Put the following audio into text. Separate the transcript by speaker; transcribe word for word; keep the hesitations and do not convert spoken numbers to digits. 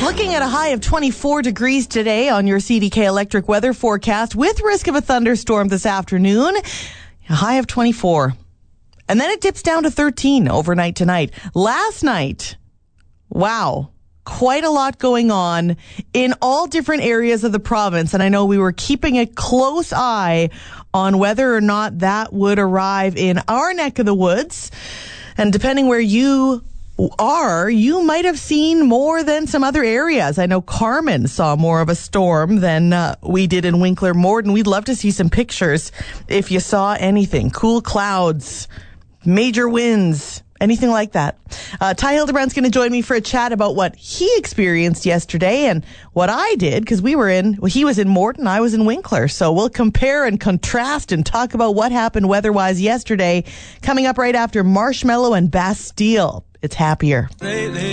Speaker 1: Looking at a high of twenty-four degrees today on your C D K electric weather forecast with risk of a thunderstorm this afternoon. A high of twenty-four. And then it dips down to thirteen overnight tonight. Last night, wow, quite a lot going on in all different areas of the province. And I know we were keeping a close eye on whether or not that would arrive in our neck of the woods. And depending where you are, you might have seen more than some other areas. I know Carmen saw more of a storm than uh, we did in Winkler Morden. We'd love to see some pictures if you saw anything. Cool clouds, major winds, anything like that. Uh, Ty Hildebrand's going to join me for a chat about what he experienced yesterday and what I did, because we were in, well, he was in Morton, I was in Winkler. So we'll compare and contrast and talk about what happened weather-wise yesterday, coming up right after Marshmello and Bastille. It's Happier.